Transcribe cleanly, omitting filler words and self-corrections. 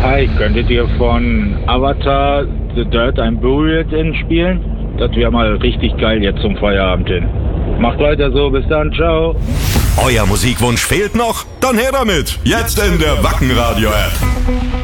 Hi, könntet ihr von Avatar The Dirt I'm Buried in spielen? Das wäre mal richtig geil jetzt zum Feierabend hin. Macht weiter so, bis dann, ciao. Euer Musikwunsch fehlt noch? Dann her damit! Jetzt in der Wacken Radio App.